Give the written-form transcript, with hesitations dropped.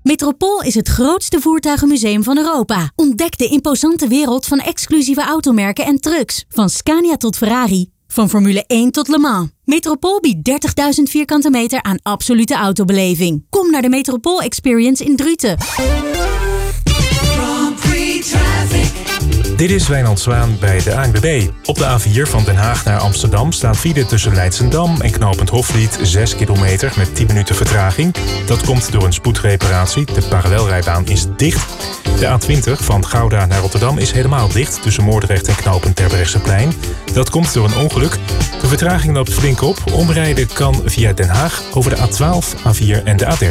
Metropool is het grootste voertuigenmuseum van Europa. Ontdek de imposante wereld van exclusieve automerken en trucks. Van Scania tot Ferrari. Van Formule 1 tot Le Mans. Metropool biedt 30.000 vierkante meter aan absolute autobeleving. Kom naar de Metropool Experience in Druten. Dit is Wijnand Zwaan bij de ANWB. Op de A4 van Den Haag naar Amsterdam staat file tussen Leidschendam en knooppunt Hofvliet 6 kilometer met 10 minuten vertraging. Dat komt door een spoedreparatie. De parallelrijbaan is dicht. De A20 van Gouda naar Rotterdam is helemaal dicht tussen Moordrecht en knooppunt Terbrechtseplein. Dat komt door een ongeluk. De vertraging loopt flink op. Omrijden kan via Den Haag over de A12, A4 en de A13.